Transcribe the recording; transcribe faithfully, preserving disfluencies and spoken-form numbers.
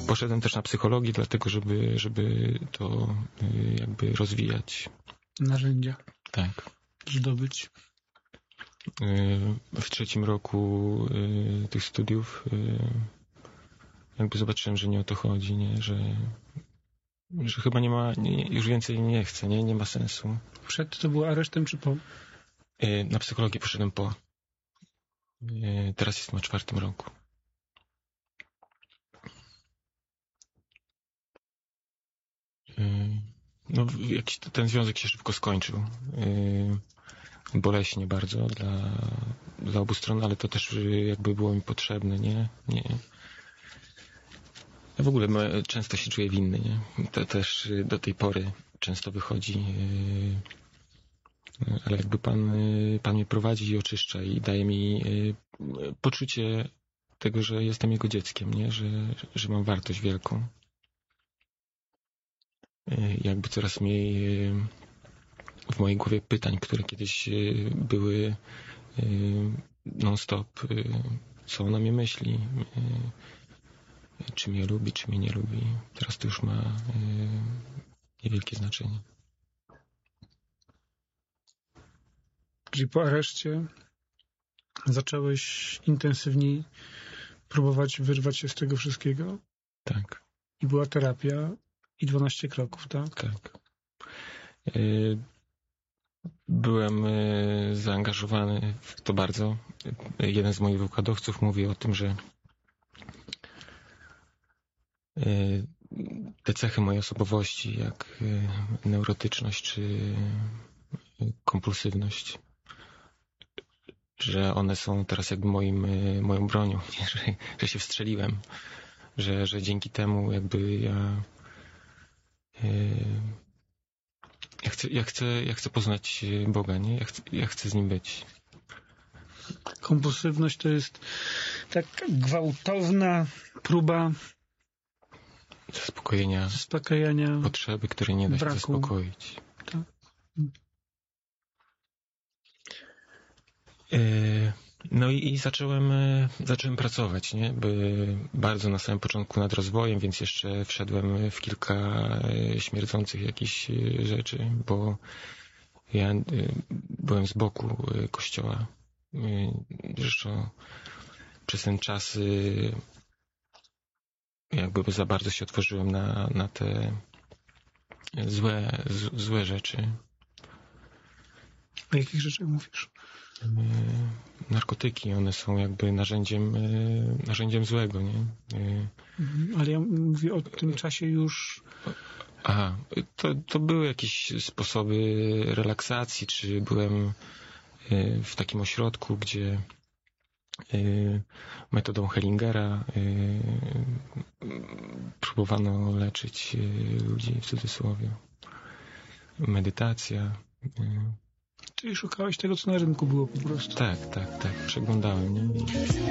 poszedłem też na psychologię, dlatego żeby, żeby to jakby rozwijać. Narzędzia. Tak. Zdobyć. W trzecim roku tych studiów jakby zobaczyłem, że nie o to chodzi, nie? Że, że chyba nie ma, nie, już więcej nie chcę, nie? Nie ma sensu. Przed to było aresztem czy po? Na psychologię poszedłem po. Teraz jestem na czwartym roku. No, jakiś ten związek się szybko skończył. Boleśnie bardzo dla, dla obu stron, ale to też jakby było mi potrzebne, nie? Nie. Ja w ogóle często się czuję winny, nie? To też do tej pory często wychodzi, ale jakby Pan, Pan mnie prowadzi i oczyszcza i daje mi poczucie tego, że jestem Jego dzieckiem, nie? Że, że mam wartość wielką. Jakby coraz mniej w mojej głowie pytań, które kiedyś były non-stop, co ona mnie myśli, czy mnie lubi, czy mnie nie lubi. Teraz to już ma niewielkie znaczenie. Czyli po areszcie zacząłeś intensywniej próbować wyrwać się z tego wszystkiego? Tak. I była terapia i dwanaście kroków, tak? Tak. Byłem zaangażowany w to bardzo. Jeden z moich wykładowców mówi o tym, że te cechy mojej osobowości, jak neurotyczność czy kompulsywność, że one są teraz jakby moim, moją bronią, że, że się wstrzeliłem, że, że dzięki temu jakby ja ja chcę, ja chcę, ja chcę poznać Boga, nie? Ja chcę, ja chcę z Nim być. Kompulsywność to jest taka gwałtowna próba zaspokojenia, zaspokojenia potrzeby, które nie da się braku. zaspokoić. Tak. No i, i zacząłem, zacząłem pracować, nie? By bardzo na samym początku nad rozwojem, więc jeszcze wszedłem w kilka śmierdzących jakichś rzeczy, bo ja byłem z boku kościoła. Zresztą przez ten czas jakby za bardzo się otworzyłem na, na te złe, z, złe rzeczy. O jakich rzeczach mówisz? Narkotyki, one są jakby narzędziem, narzędziem złego, nie? Mhm, ale ja mówię o tym czasie już... Aha, to, to były jakieś sposoby relaksacji, czy byłem w takim ośrodku, gdzie metodą Hellingera próbowano leczyć ludzi, w cudzysłowie. Medytacja. Czyli szukałeś tego, co na rynku było po prostu. Tak, tak, tak. Przeglądałem, nie?